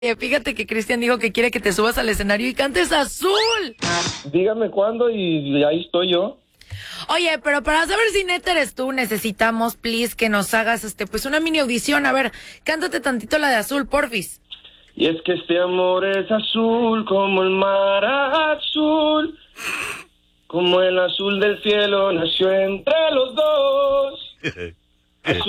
Fíjate que Cristian dijo que quiere que te subas al escenario y cantes Azul. Dígame cuándo y ahí estoy yo. Oye, pero para saber si neta eres tú, necesitamos, please, que nos hagas pues una mini audición. A ver, cántate tantito la de Azul, porfis. Y es que este amor es azul como el mar azul, como el azul del cielo nació entre los dos. Azul